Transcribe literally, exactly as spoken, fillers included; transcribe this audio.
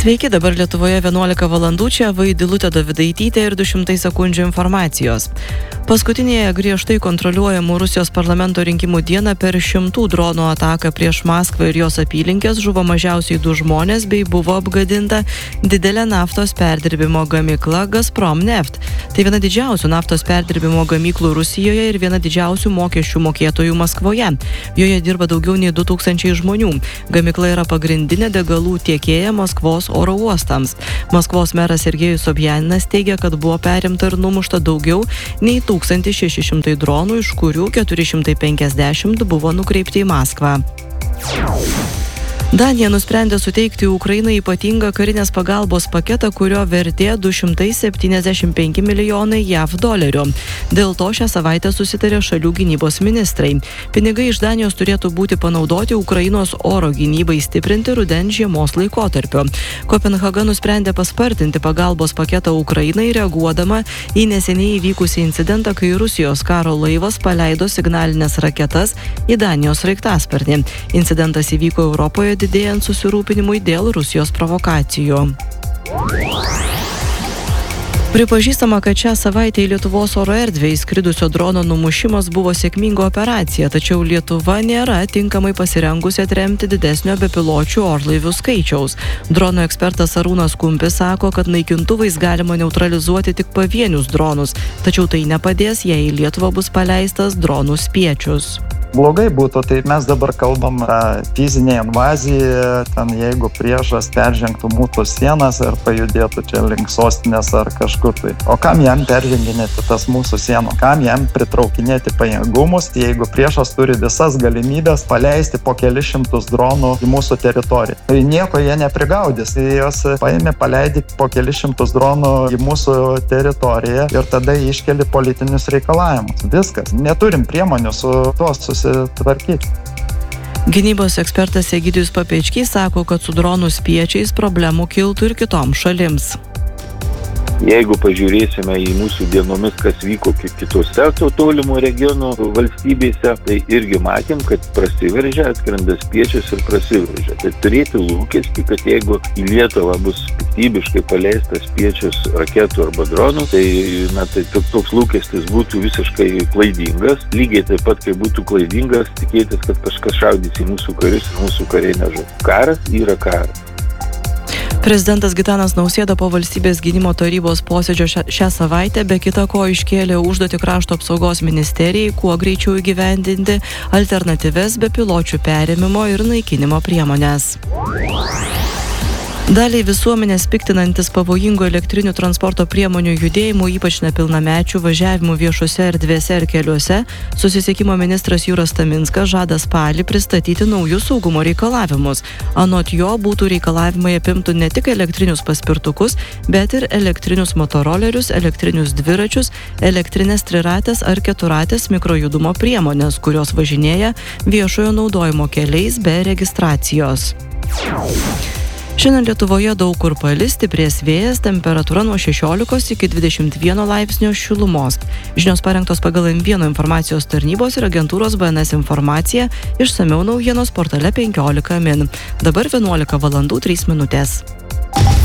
Sveiki, dabar Lietuvoje vienuolika valandų, čia Vaidilutė Dovidaitytė ir du šimtai sekundžių informacijos. Paskutinėje griežtai kontroliuojamų Rusijos parlamento rinkimų dieną per šimtų dronų ataką prieš Maskvą ir jos apylinkės žuvo mažiausiai du žmonės bei buvo apgadinta didelė naftos perdirbimo gamykla Gazprom Neft. Tai viena didžiausių naftos perdirbimo gamyklų Rusijoje ir viena didžiausių mokesčių mokėtojų Maskvoje. Joje dirba daugiau nei du tūkstančiai žmonių. Gamykla yra pagrindinė degalų tiekėja Maskvos oro uostams. Maskvos meras Sergejus Sobjaninas teigia, kad buvo perimta ir numušta daugiau nei tūkstantis šeši šimtai dronų, iš kurių keturi šimtai penkiasdešimt buvo nukreipti į Maskvą. Danija nusprendė suteikti Ukrainai ypatingą karinės pagalbos paketą, kurio vertė du šimtai septyniasdešimt penki milijonai jav dolerių. Dėl to šią savaitę susitarė šalių gynybos ministrai. Pinigai iš Danijos turėtų būti panaudoti Ukrainos oro gynybai stiprinti rudens žiemos laikotarpiu. Kopenhaga nusprendė paspartinti pagalbos paketą Ukrainai, reaguodama į neseniai įvykusį incidentą, kai Rusijos karo laivas paleido signalinės raketas į Danijos sraigtasparnį. Incidentas įvyko Europoje didėjant susirūpinimui dėl Rusijos provokacijų. Pripažįstama, kad šią savaitę į Lietuvos oro erdvę įskridusio drono numušimas buvo sėkminga operacija, tačiau Lietuva nėra tinkamai pasirengusi atremti didesnio bepiločių orlaivių skaičiaus. Drono ekspertas Arūnas Kumpis sako, kad naikintuvais galima neutralizuoti tik pavienius dronus, tačiau tai nepadės, jei į Lietuvą bus paleistas dronų spiečius. Blogai būtų, tai mes dabar kalbam fizinė invazija, ten jeigu priešas peržengtų mūsų sienas ar pajudėtų čia link sostinės ar kažkur tai. O kam jam perženginėti tas mūsų sieną? Kam jam pritraukinėti pajėgumus, jeigu priešas turi visas galimybės paleisti po kelis šimtus dronų į mūsų teritoriją? Tai nieko jie neprigaudys, jos paėmė paleidė po kelis šimtus dronų į mūsų teritoriją ir tada iškeli politinius reikalavimus. Viskas. Neturim priemonių su tuos susitikti. Tvarkyti. Gynybos ekspertas Egidijus Papečkys sako, kad su dronų spiečiais problemų kiltų ir kitoms šalims. Jeigu pažiūrėsime į mūsų dienomis, kas vyko kitose tolimo regionų valstybėse, tai irgi matėm, kad prasiveržia, atskrenda spiečius ir prasiveržia. Tai turėti lūkestį, kad jeigu į Lietuvą bus piktybiškai paleistas spiečius raketų arba dronų, tai, na, tai toks lūkestis būtų visiškai klaidingas. Lygiai taip pat, kai būtų klaidingas tikėtis, kad kažkas šaudys į mūsų karius ir mūsų kariai nežus. Karas yra karas. Prezidentas Gitanas Nausėda po valstybės gynimo tarybos posėdžio šią, šią savaitę be kita ko iškėlė užduotį krašto apsaugos ministerijai kuo greičiau įgyvendinti alternatyves bepiločių perėmimo ir naikinimo priemones. Daliai visuomenės piktinantis pavojingų elektrinių transporto priemonių judėjimų, ypač nepilnamečių važiavimų viešose erdvėse ir keliuose, susisiekimo ministras Jūras Taminskas žada spalį pristatyti naujus saugumo reikalavimus. Anot jo būtų reikalavimai apimtų ne tik elektrinius paspirtukus, bet ir elektrinius motorolerius, elektrinius dviračius, elektrinės triratės ar keturatės mikrojudumo priemonės, kurios važinėja viešojo naudojimo keliais be registracijos. Šiandien Lietuvoje daug kur palis, stiprės vėjas, temperatūra nuo šešiolikos iki dvidešimt vieno laipsnio šilumos. Žinios parengtos pagal M vienas informacijos tarnybos ir agentūros B N S informaciją, išsamiau naujienos portale penkiolika min. Dabar vienuolika valandų trys minutės.